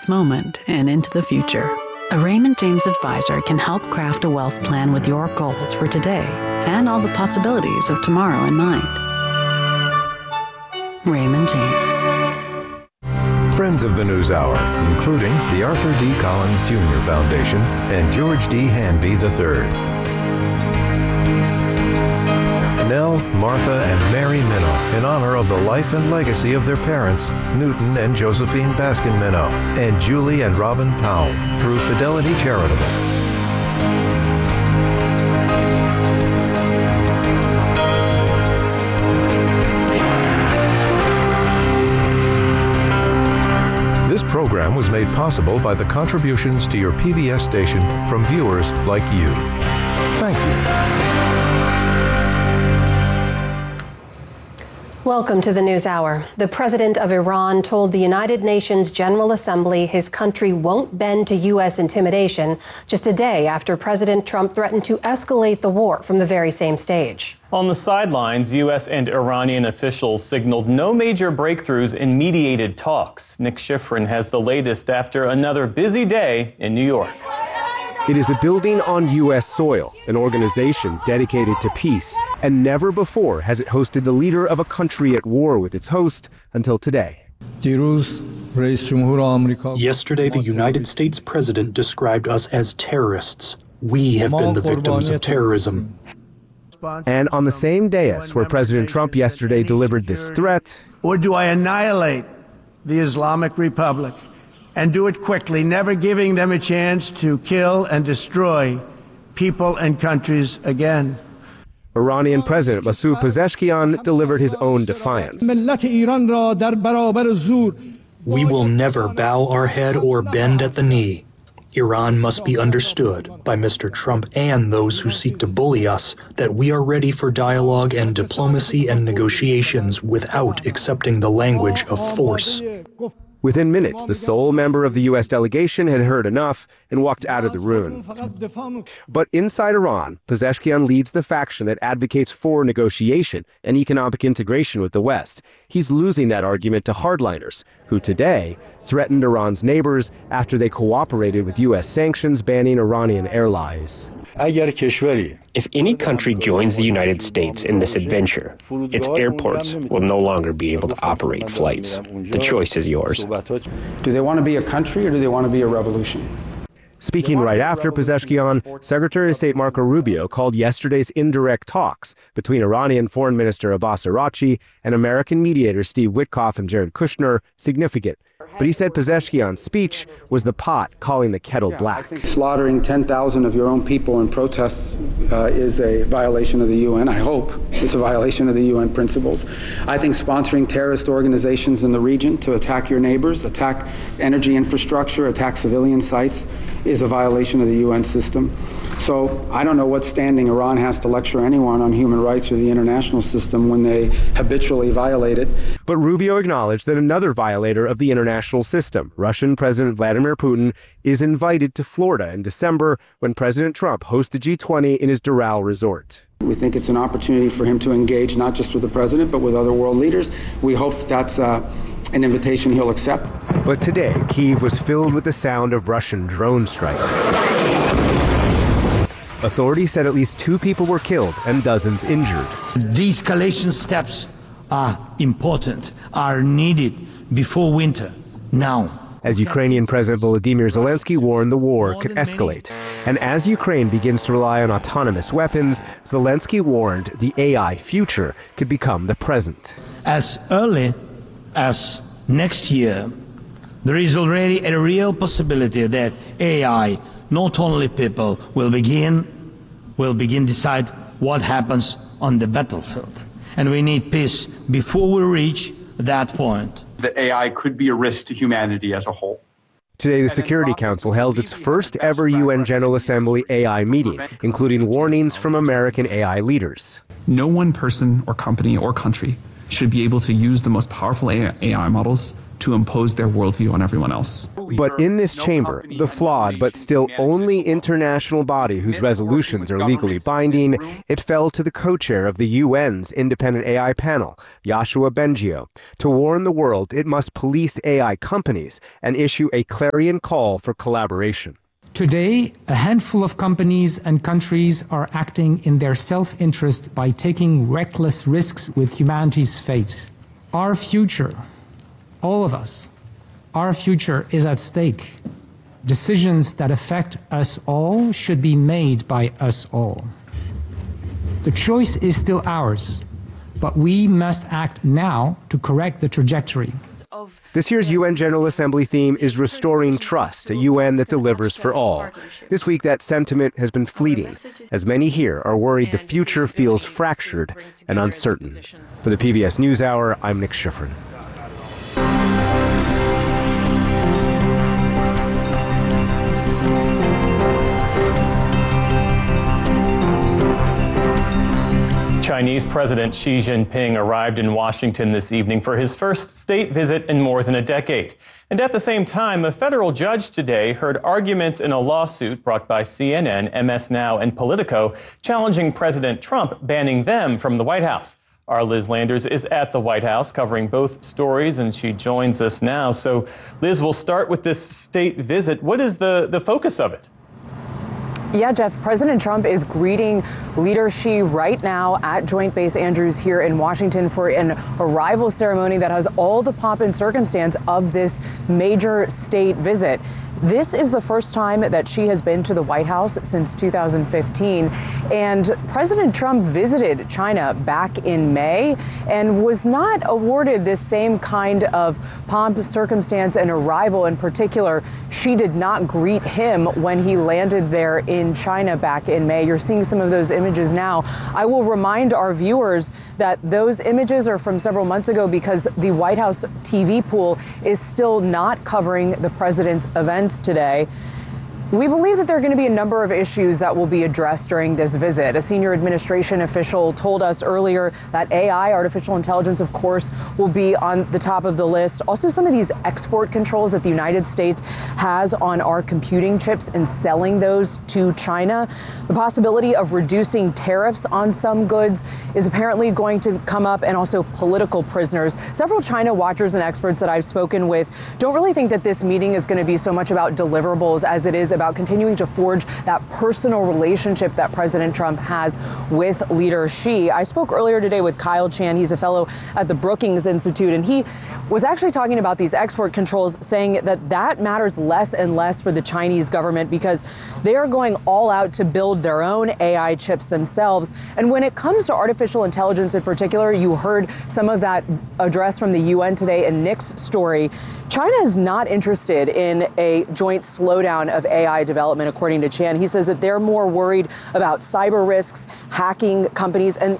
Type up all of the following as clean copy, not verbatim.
this moment and into the future. A Raymond James advisor can help craft a wealth plan with your goals for today and all the possibilities of tomorrow in mind. Raymond James. Friends of the NewsHour, including the Arthur D. Collins Jr. Foundation and George D. Hanby III. Nell, Martha, and Mary Minow, in honor of the life and legacy of their parents, Newton and Josephine Baskin Minow, and Julie and Robin Powell, through Fidelity Charitable. This program was made possible by the contributions to your PBS station from viewers like you. Thank you. Welcome to the NewsHour. The president of Iran told the United Nations General Assembly his country won't bend to U.S. intimidation just a day after President Trump threatened to escalate the war from the very same stage. On the sidelines, U.S. and Iranian officials signaled no major breakthroughs in mediated talks. Nick Schifrin has the latest after another busy day in New York. It is a building on U.S. soil, an organization dedicated to peace, and never before has it hosted the leader of a country at war with its host until today. Yesterday, the United States president described us as terrorists. We have been the victims of terrorism. And on the same dais where President Trump yesterday delivered this threat, or do I annihilate the Islamic Republic and do it quickly, never giving them a chance to kill and destroy people and countries again? Iranian President Masoud Pezeshkian delivered his own defiance. We will never bow our head or bend at the knee. Iran must be understood by Mr. Trump and those who seek to bully us that we are ready for dialogue and diplomacy and negotiations without accepting the language of force. Within minutes, the sole member of the U.S. delegation had heard enough and walked out of the room. But inside Iran, Pezeshkian leads the faction that advocates for negotiation and economic integration with the West. He's losing that argument to hardliners, who today threatened Iran's neighbors after they cooperated with U.S. sanctions banning Iranian airlines. If any country joins the United States in this adventure, its airports will no longer be able to operate flights. The choice is yours. Do they want to be a country or do they want to be a revolution? Speaking right after Pezeshkian, Secretary of State Marco Rubio called yesterday's indirect talks between Iranian Foreign Minister Abbas Araghchi and American mediators Steve Witkoff and Jared Kushner significant. But he said Pezeshkian's speech was the pot calling the kettle black. Slaughtering 10,000 of your own people in protests is a violation of the UN. I hope it's a violation of the UN principles. I think sponsoring terrorist organizations in the region to attack your neighbors, attack energy infrastructure, attack civilian sites is a violation of the UN system. So I don't know what standing Iran has to lecture anyone on human rights or the international system when they habitually violate it. But Rubio acknowledged that another violator of the international system, Russian President Vladimir Putin, is invited to Florida in December when President Trump hosts the G20 in his Doral resort. We think it's an opportunity for him to engage not just with the president, but with other world leaders. We hope that's an invitation he'll accept. But today, Kyiv was filled with the sound of Russian drone strikes. Authorities said at least 2 people were killed and dozens injured. De-escalation steps are important, are needed before winter, now. As Ukrainian President Volodymyr Zelensky warned the war could escalate. And as Ukraine begins to rely on autonomous weapons, Zelensky warned the AI future could become the present. As early as next year, there is already a real possibility that AI, not only people, will begin decide what happens on the battlefield. And we need peace before we reach that point. The AI could be a risk to humanity as a whole. Today, the Security Council held its first ever UN General Assembly AI meeting, including warnings from American AI leaders. No one person or company or country should be able to use the most powerful AI models to impose their worldview on everyone else. But in this chamber, the flawed but still only international body whose resolutions are legally binding, it fell to the co-chair of the UN's independent AI panel, Yoshua Bengio, to warn the world it must police AI companies and issue a clarion call for collaboration. Today, a handful of companies and countries are acting in their self-interest by taking reckless risks with humanity's fate. Our future, all of us, our future is at stake. Decisions that affect us all should be made by us all. The choice is still ours, but we must act now to correct the trajectory. This year's UN General Assembly theme is restoring trust, a UN that delivers for all. This week, that sentiment has been fleeting, as many here are worried the future feels fractured and uncertain. For the PBS NewsHour, I'm Nick Schifrin. Chinese President Xi Jinping arrived in Washington this evening for his first state visit in more than a decade. And at the same time, a federal judge today heard arguments in a lawsuit brought by CNN, MS Now, and Politico challenging President Trump, banning them from the White House. Our Liz Landers is at the White House covering both stories, and she joins us now. So, Liz, we'll start with this state visit. What is the focus of it? Yeah, Jeff, President Trump is greeting Leader Xi right now at Joint Base Andrews here in Washington for an arrival ceremony that has all the pomp and circumstance of this major state visit. This is the first time that Xi has been to the White House since 2015, and President Trump visited China back in May and was not awarded this same kind of pomp, circumstance, and arrival. In particular, Xi did not greet him when he landed there in China back in May. You're seeing some of those images now. I will remind our viewers that those images are from several months ago because the White House TV pool is still not covering the president's events today. We believe that there are going to be a number of issues that will be addressed during this visit. A senior administration official told us earlier that AI, artificial intelligence, of course, will be on the top of the list. Also, some of these export controls that the United States has on our computing chips and selling those to China. The possibility of reducing tariffs on some goods is apparently going to come up, and also political prisoners. Several China watchers and experts that I've spoken with don't really think that this meeting is going to be so much about deliverables as it is about continuing to forge that personal relationship that President Trump has with Leader Xi. I spoke earlier today with Kyle Chan. He's a fellow at the Brookings Institute, and he was actually talking about these export controls, saying that that matters less and less for the Chinese government because they are going all out to build their own AI chips themselves. And when it comes to artificial intelligence in particular, you heard some of that address from the UN today in Nick's story. China is not interested in a joint slowdown of AI development, according to Chan. He says that they're more worried about cyber risks, hacking companies, and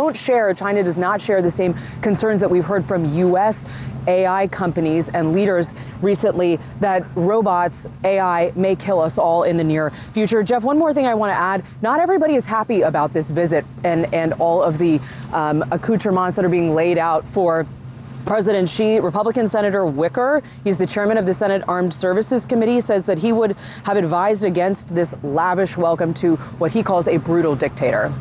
China does not share the same concerns that we've heard from U.S. AI companies and leaders recently that robots, AI, may kill us all in the near future. Jeff, one more thing I want to add. Not everybody is happy about this visit and all of the accoutrements that are being laid out for President Xi. Republican Senator Wicker, he's the chairman of the Senate Armed Services Committee, says that he would have advised against this lavish welcome to what he calls a brutal dictator.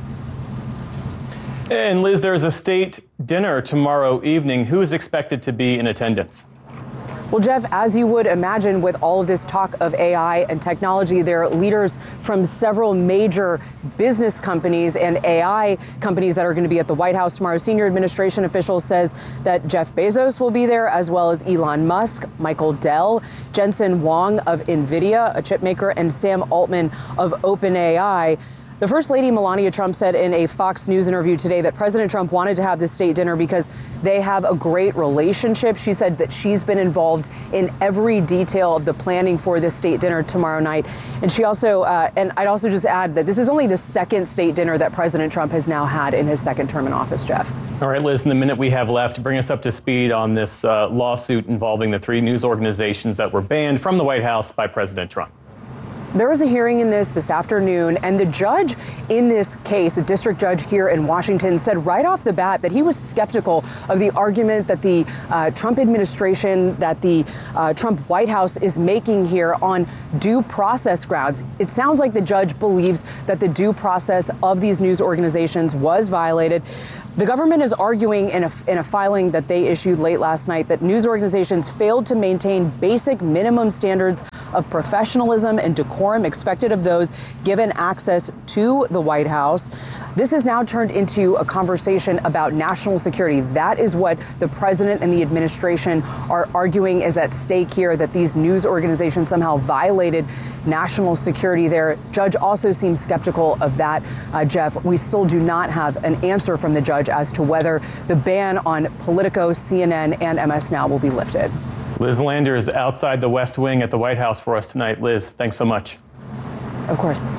And Liz, there's a state dinner tomorrow evening. Who is expected to be in attendance? Well, Jeff, as you would imagine, with all of this talk of AI and technology, there are leaders from several major business companies and AI companies that are going to be at the White House tomorrow. Senior administration official says that Jeff Bezos will be there, as well as Elon Musk, Michael Dell, Jensen Huang of NVIDIA, a chip maker, and Sam Altman of OpenAI. The First Lady Melania Trump said in a Fox News interview today that President Trump wanted to have this state dinner because they have a great relationship. She said that she's been involved in every detail of the planning for this state dinner tomorrow night. And she also, and I'd also just add that this is only the second state dinner that President Trump has now had in his second term in office, Jeff. All right, Liz, in the minute we have left, bring us up to speed on this lawsuit involving the 3 news organizations that were banned from the White House by President Trump. There was a hearing in this afternoon, and the judge in this case, a district judge here in Washington, said right off the bat that he was skeptical of the argument that the Trump administration, that the Trump White House is making here on due process grounds. It sounds like the judge believes that the due process of these news organizations was violated. The government is arguing in a filing that they issued late last night that news organizations failed to maintain basic minimum standards of professionalism and decorum expected of those given access to the White House. This has now turned into a conversation about national security. That is what the president and the administration are arguing is at stake here, that these news organizations somehow violated national security. Their judge also seems skeptical of that, Jeff. We still do not have an answer from the judge as to whether the ban on Politico, CNN, and MS Now will be lifted. Liz Lander is outside the West Wing at the White House for us tonight. Liz, thanks so much. Of course.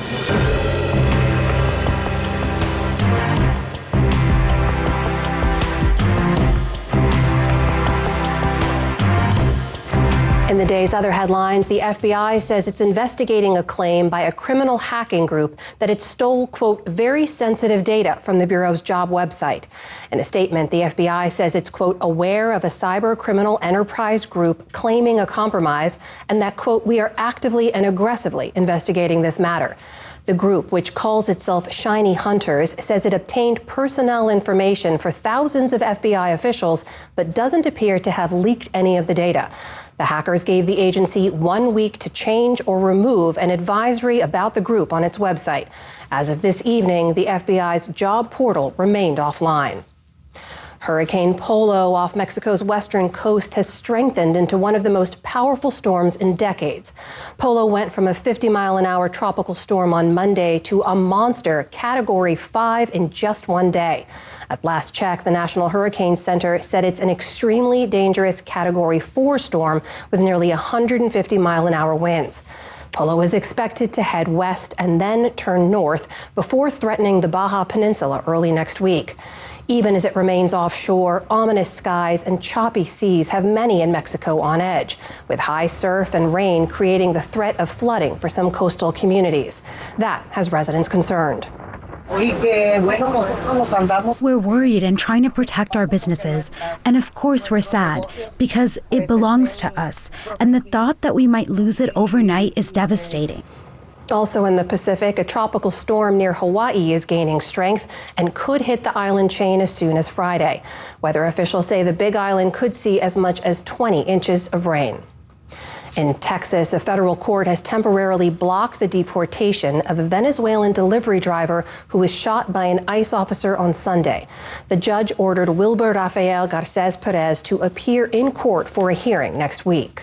In the day's other headlines, the FBI says it's investigating a claim by a criminal hacking group that it stole, quote, very sensitive data from the Bureau's job website. In a statement, the FBI says it's, quote, aware of a cyber criminal enterprise group claiming a compromise and that, quote, we are actively and aggressively investigating this matter. The group, which calls itself Shiny Hunters, says it obtained personnel information for thousands of FBI officials, but doesn't appear to have leaked any of the data. The hackers gave the agency 1 week to change or remove an advisory about the group on its website. As of this evening, the FBI's job portal remained offline. Hurricane Polo off Mexico's western coast has strengthened into one of the most powerful storms in decades. Polo went from a 50-mile-an-hour tropical storm on Monday to a monster Category 5 in just one day. At last check, the National Hurricane Center said it's an extremely dangerous Category 4 storm with nearly 150-mile-an-hour winds. Polo is expected to head west and then turn north before threatening the Baja Peninsula early next week. Even as it remains offshore, ominous skies and choppy seas have many in Mexico on edge, with high surf and rain creating the threat of flooding for some coastal communities. That has residents concerned. We're worried and trying to protect our businesses. And of course we're sad because it belongs to us. And the thought that we might lose it overnight is devastating. Also in the Pacific, a tropical storm near Hawaii is gaining strength and could hit the island chain as soon as Friday. Weather officials say the Big Island could see as much as 20 inches of rain. In Texas, a federal court has temporarily blocked the deportation of a Venezuelan delivery driver who was shot by an ICE officer on Sunday. The judge ordered Wilber Rafael Garces Perez to appear in court for a hearing next week.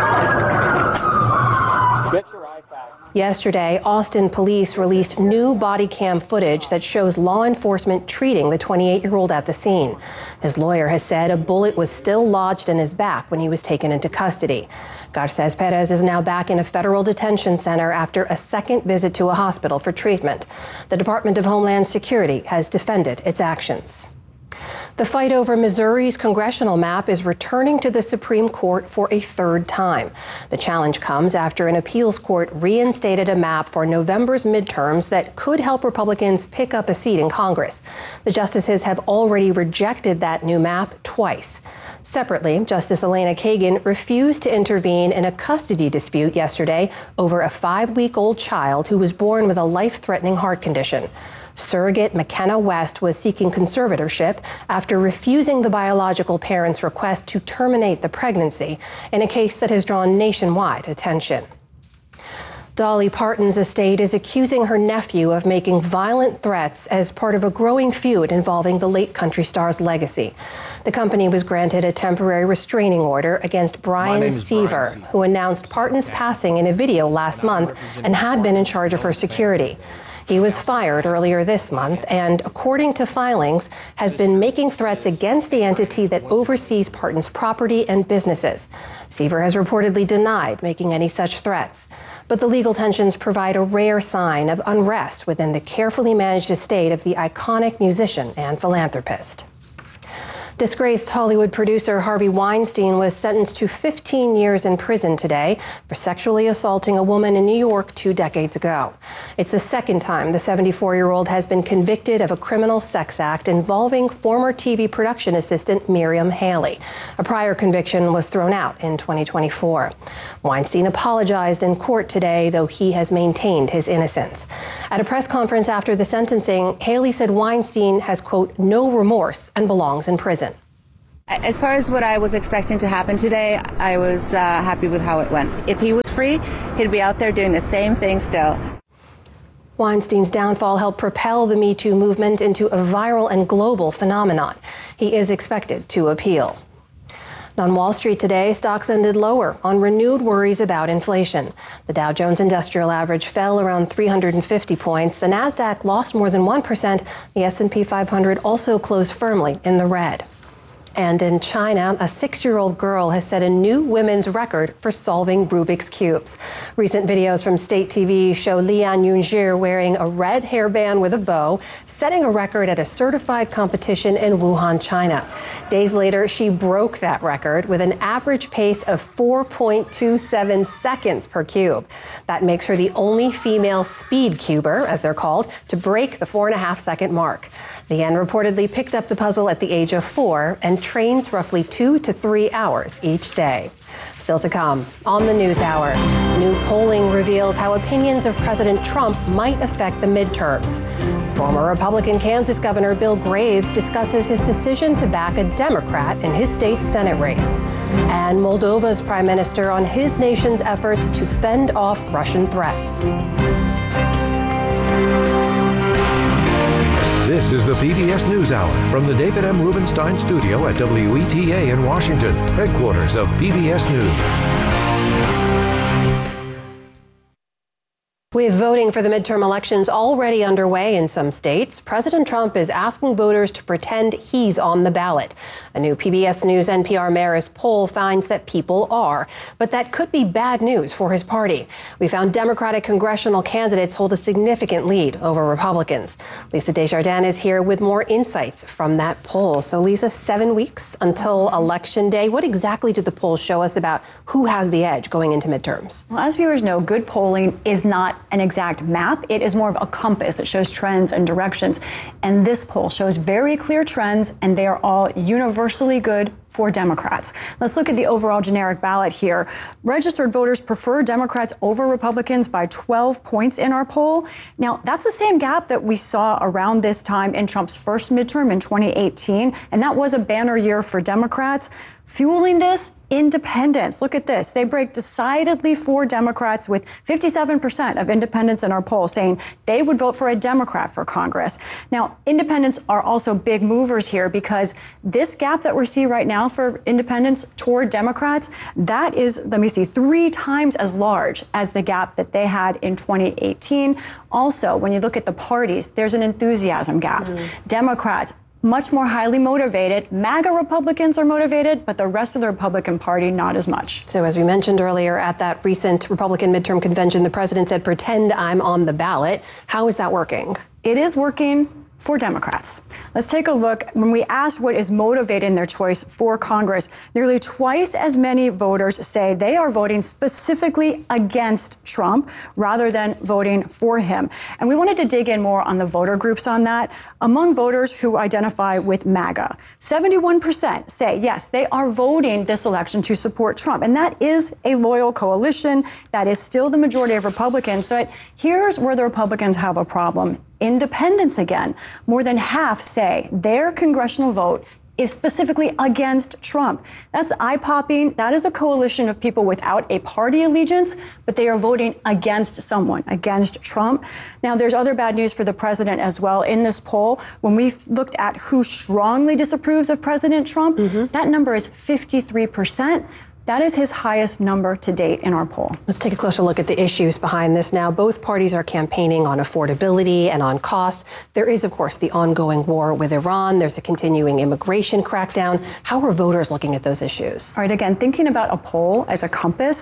Yesterday, Austin police released new body cam footage that shows law enforcement treating the 28-year-old at the scene. His lawyer has said a bullet was still lodged in his back when he was taken into custody. Garces Perez is now back in a federal detention center after a second visit to a hospital for treatment. The Department of Homeland Security has defended its actions. The fight over Missouri's congressional map is returning to the Supreme Court for a third time. The challenge comes after an appeals court reinstated a map for November's midterms that could help Republicans pick up a seat in Congress. The justices have already rejected that new map twice. Separately, Justice Elena Kagan refused to intervene in a custody dispute yesterday over a 5-week-old child who was born with a life-threatening heart condition. Surrogate McKenna West was seeking conservatorship after refusing the biological parent's request to terminate the pregnancy in a case that has drawn nationwide attention. Dolly Parton's estate is accusing her nephew of making violent threats as part of a growing feud involving the late country star's legacy. The company was granted a temporary restraining order against Brian Seaver, who announced Parton's passing in a video last month and had been in charge of her security. He was fired earlier this month and, according to filings, has been making threats against the entity that oversees Parton's property and businesses. Seaver has reportedly denied making any such threats. But the legal tensions provide a rare sign of unrest within the carefully managed estate of the iconic musician and philanthropist. Disgraced Hollywood producer Harvey Weinstein was sentenced to 15 years in prison today for sexually assaulting a woman in New York 2 decades ago. It's the second time the 74-year-old has been convicted of a criminal sex act involving former TV production assistant Miriam Haley. A prior conviction was thrown out in 2024. Weinstein apologized in court today, though he has maintained his innocence. At a press conference after the sentencing, Haley said Weinstein has, quote, no remorse and belongs in prison. As far as what I was expecting to happen today, I was happy with how it went. If he was free, he'd be out there doing the same thing still. Weinstein's downfall helped propel the Me Too movement into a viral and global phenomenon. He is expected to appeal. On Wall Street today, stocks ended lower on renewed worries about inflation. The Dow Jones Industrial Average fell around 350 points. The Nasdaq lost more than 1%. The S&P 500 also closed firmly in the red. And in China, a 6-year-old girl has set a new women's record for solving Rubik's Cubes. Recent videos from state TV show Lian Yunzhi wearing a red hairband with a bow, setting a record at a certified competition in Wuhan, China. Days later, she broke that record with an average pace of 4.27 seconds per cube. That makes her the only female speed cuber, as they're called, to break the 4.5-second mark. Lian reportedly picked up the puzzle at the age of 4 and trains roughly 2 to 3 hours each day. Still to come on the News Hour, new polling reveals how opinions of President Trump might affect the midterms. Former Republican Kansas Governor Bill Graves discusses his decision to back a Democrat in his state's Senate race. And Moldova's prime minister on his nation's efforts to fend off Russian threats. This is the PBS NewsHour from the David M. Rubenstein studio at WETA in Washington, headquarters of PBS News. With voting for the midterm elections already underway in some states, President Trump is asking voters to pretend he's on the ballot. A new PBS News NPR Marist poll finds that people are, but that could be bad news for his party. We found Democratic congressional candidates hold a significant lead over Republicans. Lisa Desjardins is here with more insights from that poll. So Lisa, 7 weeks until Election Day. What exactly do the polls show us about who has the edge going into midterms? Well, as viewers know, good polling is not an exact map. It is more of a compass. It shows trends and directions. And this poll shows very clear trends, and they are all universally good for Democrats. Let's look at the overall generic ballot here. Registered voters prefer Democrats over Republicans by 12 points in our poll. Now, that's the same gap that we saw around this time in Trump's first midterm in 2018, and that was a banner year for Democrats. Fueling this, independents. Look at this. They break decidedly for Democrats, with 57% of independents in our poll saying they would vote for a Democrat for Congress. Now, independents are also big movers here, because this gap that we see right now for independents toward Democrats, that is, 3 times as large as the gap that they had in 2018. Also, when you look at the parties, there's an enthusiasm gap. Democrats, much more highly motivated. MAGA Republicans are motivated, but the rest of the Republican Party, not as much. So as we mentioned earlier, at that recent Republican midterm convention, the president said, pretend I'm on the ballot. How is that working? It is working for Democrats. Let's take a look. When we asked what is motivating their choice for Congress, nearly twice as many voters say they are voting specifically against Trump rather than voting for him. And we wanted to dig in more on the voter groups on that. Among voters who identify with MAGA, 71% say, yes, they are voting this election to support Trump. And that is a loyal coalition. That is still the majority of Republicans. But here's where the Republicans have a problem. Independents again. More than half say their congressional vote is specifically against Trump. That's eye-popping. That is a coalition of people without a party allegiance, but they are voting against someone, against Trump. Now, there's other bad news for the president as well. In this poll, when we looked at who strongly disapproves of President Trump, that number is 53%. That is his highest number to date in our poll. Let's take a closer look at the issues behind this now. Both parties are campaigning on affordability and on costs. There is, of course, the ongoing war with Iran. There's a continuing immigration crackdown. How are voters looking at those issues? All right, again, thinking about a poll as a compass,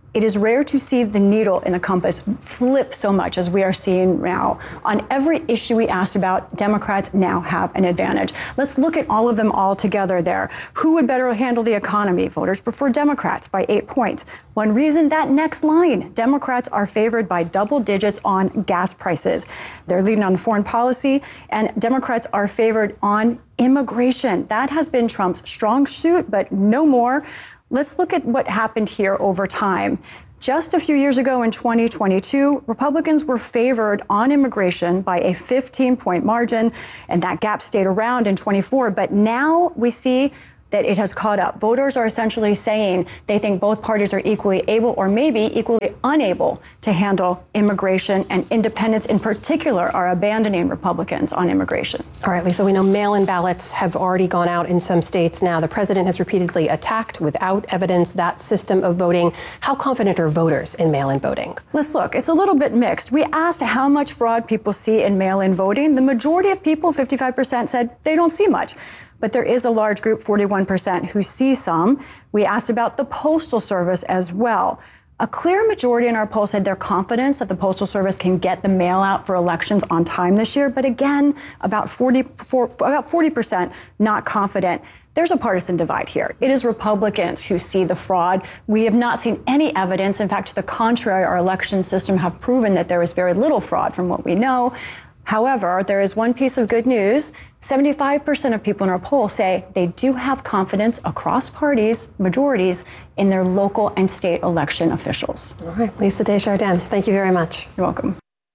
It is rare to see the needle in a compass flip so much as we are seeing now. On every issue we asked about, Democrats now have an advantage. Let's look at all of them all together there. Who would better handle the economy? Voters prefer Democrats by 8 points. One reason, that next line. Democrats are favored by double digits on gas prices. They're leading on foreign policy, and Democrats are favored on immigration. That has been Trump's strong suit, but no more. Let's look at what happened here over time. Just a few years ago in 2022, Republicans were favored on immigration by a 15-point margin, and that gap stayed around in 24. But now we see that it has caught up. Voters are essentially saying they think both parties are equally able or maybe equally unable to handle immigration, and independents in particular are abandoning Republicans on immigration. All right, Lisa, we know mail-in ballots have already gone out in some states now. The president has repeatedly attacked without evidence that system of voting. How confident are voters in mail-in voting? Let's look. It's a little bit mixed. We asked how much fraud people see in mail-in voting. The majority of people, 55%, said they don't see much. But there is a large group, 41%, who see some. We asked about the Postal Service as well. A clear majority in our poll said they're confident that the Postal Service can get the mail out for elections on time this year. But again, about 40% not confident. There's a partisan divide here. It is Republicans who see the fraud. We have not seen any evidence. In fact, to the contrary, our election system have proven that there is very little fraud from what we know. However, there is one piece of good news. 75% of people in our poll say they do have confidence across parties, majorities, in their local and state election officials. All right, Lisa Desjardins, thank you very much. You're welcome.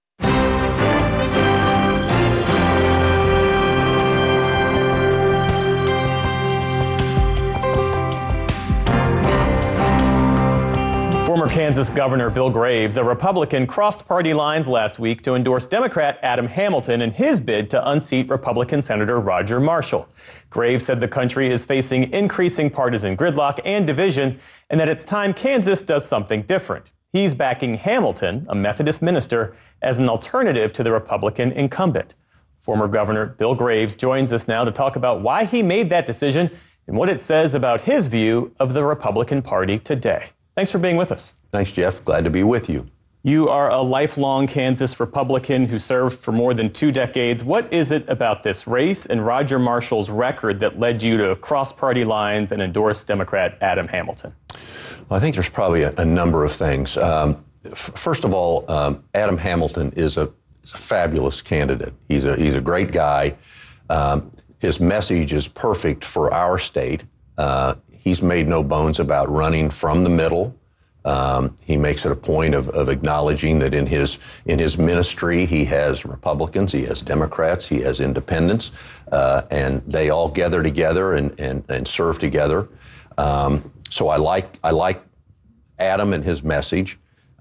Former Kansas Governor Bill Graves, a Republican, crossed party lines last week to endorse Democrat Adam Hamilton in his bid to unseat Republican Senator Roger Marshall. Graves said the country is facing increasing partisan gridlock and division, and that it's time Kansas does something different. He's backing Hamilton, a Methodist minister, as an alternative to the Republican incumbent. Former Governor Bill Graves joins us now to talk about why he made that decision and what it says about his view of the Republican Party today. Thanks for being with us. Thanks, Jeff. Glad to be with you. You are a lifelong Kansas Republican who served for more than 2 decades. What is it about this race and Roger Marshall's record that led you to cross party lines and endorse Democrat Adam Hamilton? Well, I think there's probably a number of things. First of all, Adam Hamilton is a fabulous candidate. He's a great guy. His message is perfect for our state. He's made no bones about running from the middle. He makes it a point of acknowledging that in his ministry, he has Republicans, he has Democrats, he has independents, and they all gather together and serve together. So I like Adam and his message.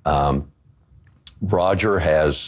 Roger has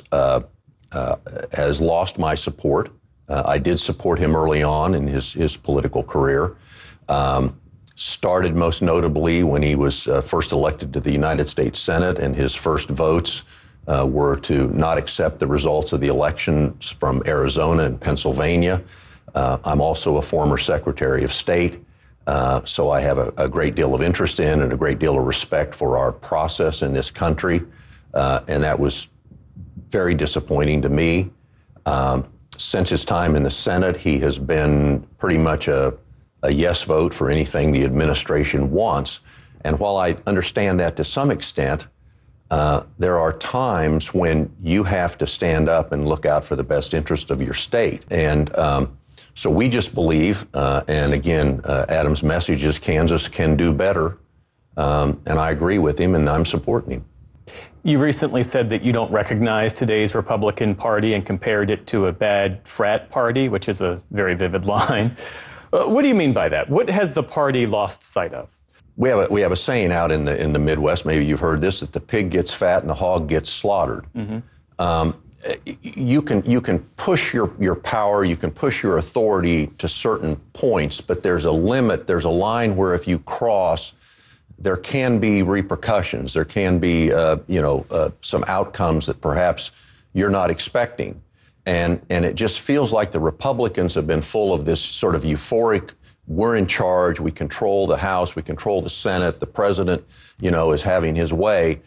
lost my support. I did support him early on in his political career. Started most notably when he was first elected to the United States Senate, and his first votes were to not accept the results of the elections from Arizona and Pennsylvania. I'm also a former Secretary of State, so I have a great deal of interest in and a great deal of respect for our process in this country, and that was very disappointing to me. Since his time in the Senate, he has been pretty much a yes vote for anything the administration wants. And while I understand that to some extent, there are times when you have to stand up and look out for the best interest of your state. And so we just believe, and again, Adam's message is Kansas can do better. And I agree with him, and I'm supporting him. You recently said that you don't recognize today's Republican Party and compared it to a bad frat party, which is a very vivid line. What do you mean by that? What has the party lost sight of? We have a saying out in the Midwest, maybe you've heard this, that the pig gets fat and the hog gets slaughtered. Mm-hmm. You can push your power, you can push your authority to certain points, but there's a limit, there's a line where if you cross, there can be repercussions. There can be some outcomes that perhaps you're not expecting. And it just feels like the Republicans have been full of this sort of euphoric we're in charge. We control the House. We control the Senate. The president, is having his way.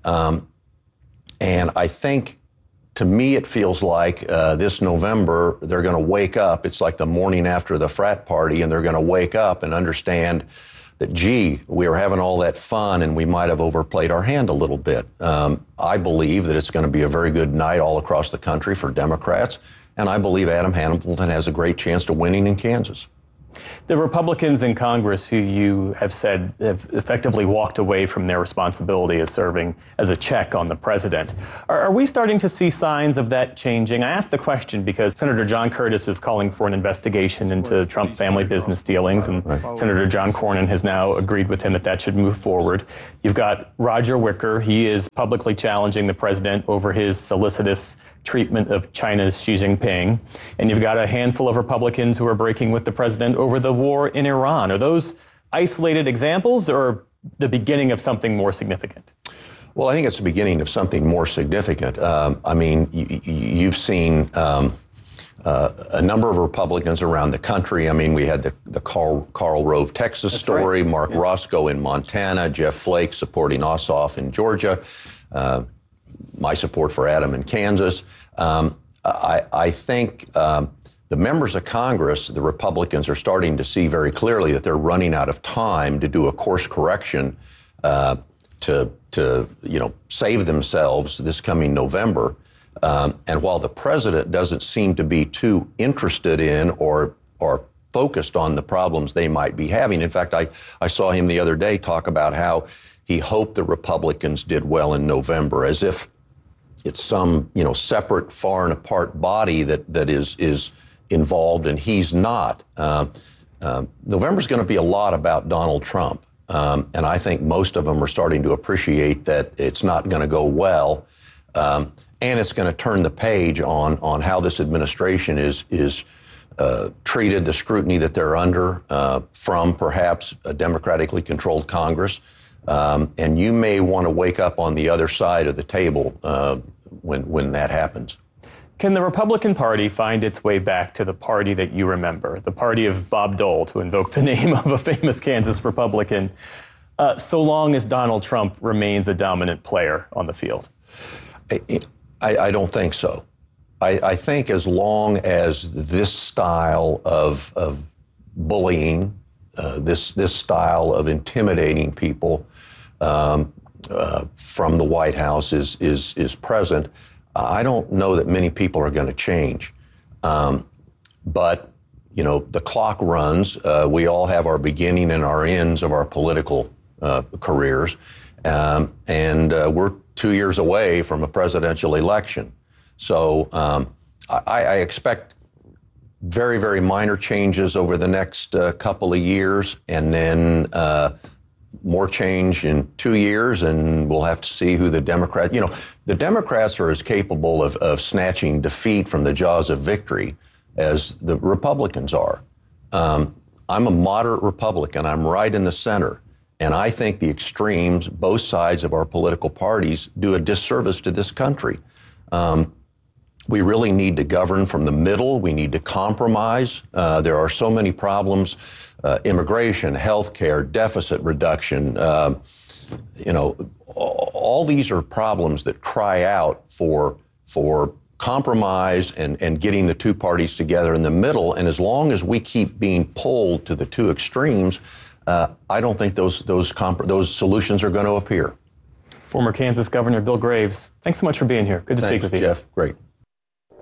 And I think, to me, it feels like this November, they're going to wake up. It's like the morning after the frat party, and they're going to wake up and understand that, gee, we were having all that fun and we might have overplayed our hand a little bit. I believe that it's going to be a very good night all across the country for Democrats, and I believe Adam Hamilton has a great chance to winning in Kansas. The Republicans in Congress who you have said have effectively walked away from their responsibility as serving as a check on the president. Are we starting to see signs of that changing? I ask the question because Senator John Curtis is calling for an investigation into Trump family business dealings, and Senator John Cornyn has now agreed with him that should move forward. You've got Roger Wicker. He is publicly challenging the president over his solicitous treatment of China's Xi Jinping. And you've got a handful of Republicans who are breaking with the president over the war in Iran. Are those isolated examples or the beginning of something more significant? Well, I think it's the beginning of something more significant. You've seen a number of Republicans around the country. We had the Karl Rove, Texas story, right. Mark Roscoe in Montana, Jeff Flake supporting Ossoff in Georgia, my support for Adam in Kansas. I think the members of Congress, the Republicans, are starting to see very clearly that they're running out of time to do a course correction to save themselves this coming November. And while the president doesn't seem to be too interested in or focused on the problems they might be having, in fact, I saw him the other day talk about how he hoped the Republicans did well in November, as if it's some separate, far and apart body that is involved, and he's not. November's going to be a lot about Donald Trump, and I think most of them are starting to appreciate that it's not going to go well, and it's going to turn the page on how this administration is treated, the scrutiny that they're under from perhaps a democratically controlled Congress. And you may want to wake up on the other side of the table when that happens. Can the Republican Party find its way back to the party that you remember, the party of Bob Dole, to invoke the name of a famous Kansas Republican, so long as Donald Trump remains a dominant player on the field? I don't think so. I think as long as this style of bullying, this style of intimidating people from the White House is present, I don't know that many people are going to change. But, the clock runs. We all have our beginning and our ends of our political careers. And we're 2 years away from a presidential election. So I expect very, very minor changes over the next couple of years, and then more change in 2 years, and we'll have to see who the Democrats, the Democrats are as capable of snatching defeat from the jaws of victory as the Republicans are. I'm a moderate Republican. I'm right in the center. And I think the extremes, both sides of our political parties, do a disservice to this country. We really need to govern from the middle. We need to compromise. There are so many problems, immigration, healthcare, deficit reduction. All these are problems that cry out for compromise and getting the two parties together in the middle. And as long as we keep being pulled to the two extremes, I don't think those solutions are going to appear. Former Kansas Governor Bill Graves, thanks so much for being here. Good to speak with you. Jeff. Great.